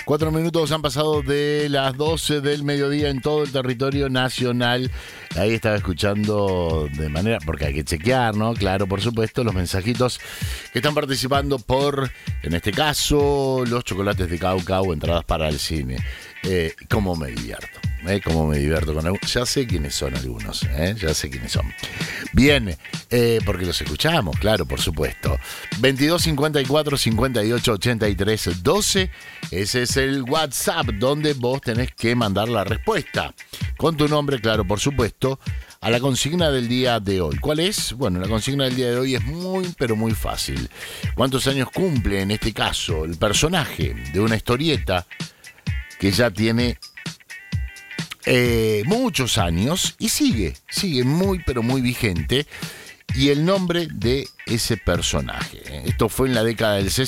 4 minutos han pasado de las 12 del mediodía en todo el territorio nacional. Ahí estaba escuchando de manera, porque hay que chequear, ¿no? Claro, por supuesto, los mensajitos que están participando por, en este caso, los chocolates de Caucao, entradas para el cine. Cómo me divierto. Cómo me divierto con algunos. Ya sé quiénes son algunos, ya sé quiénes son. Bien, porque los escuchamos, claro, por supuesto. 22 54 58 83 12. Ese es el WhatsApp donde vos tenés que mandar la respuesta. Con tu nombre, claro, por supuesto, a la consigna del día de hoy. ¿Cuál es? Bueno, la consigna del día de hoy es muy, pero muy fácil. ¿Cuántos años cumple, en este caso, el personaje de una historieta que ya tiene muchos años y sigue muy pero muy vigente, y el nombre de ese personaje? Esto fue en la década del 60.